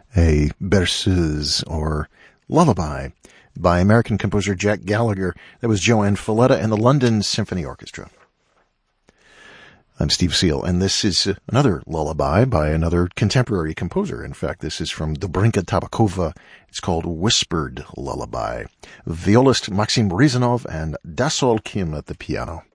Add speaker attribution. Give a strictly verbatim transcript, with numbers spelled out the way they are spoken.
Speaker 1: a berceuse or lullaby by American composer Jack Gallagher. That was Joanne Falletta and the London Symphony Orchestra. I'm Steve Seal, and this is another lullaby by another contemporary composer. In fact, this is from Dobrinka Tabakova. It's called Whispered Lullaby. Violist Maxim Rizanov and Dasol Kim at the piano.